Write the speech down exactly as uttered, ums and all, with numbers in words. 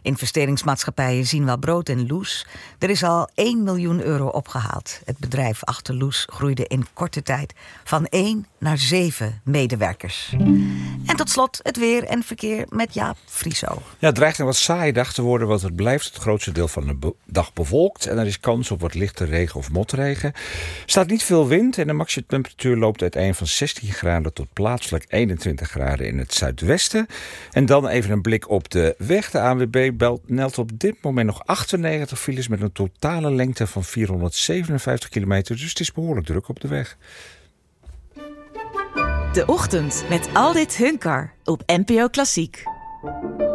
Investeringsmaatschappijen zien wel brood in Loes. Er is al één miljoen euro opgehaald. Het bedrijf achter Loes groeide in korte tijd van één naar zeven medewerkers. En tot slot het weer en verkeer met Jaap Frieso. Ja, het dreigt een wat saaie dag te worden, want het blijft het grootste deel van de be- dag bewolkt. En er is kans op wat lichte regen of motregen. Er staat niet veel wind en de maximumtemperatuur loopt uiteen van zestien graden tot plaatselijk eenentwintig graden in het zuidwesten. En dan even een blik op de weg. De A N W B meldt op dit moment nog achtennegentig files met een totale lengte van vierhonderdzevenenvijftig kilometer. Dus het is behoorlijk druk op de weg. De Ochtend met Aldit Hunkar op N P O Klassiek.